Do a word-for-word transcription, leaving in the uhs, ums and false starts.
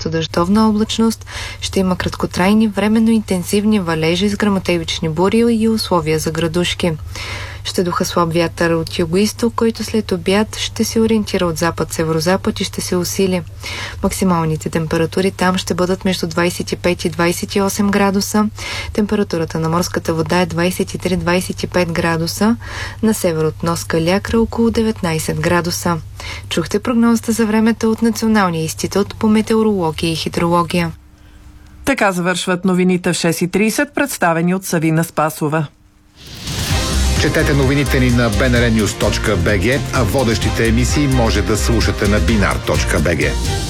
често дъждовна облачност, ще има краткотрайни временно интензивни валежи с гръмотевични бури и условия за градушки. Ще духа слаб вятър от юго-изток, който след обяд ще се ориентира от запад-северозапад и ще се усили. Максималните температури там ще бъдат между двадесет и пет и двадесет и осем градуса. Температурата на морската вода е двадесет и три до двадесет и пет градуса. На север от нос Калиакра около деветнадесет градуса. Чухте прогнозата за времето от Националния институт по метеорология и хидрология. Така завършват новините в шест и тридесет, представени от Савина Спасова. Четете новините ни на би ен ар нюз точка би джи, а водещите емисии може да слушате на бинар точка би джи.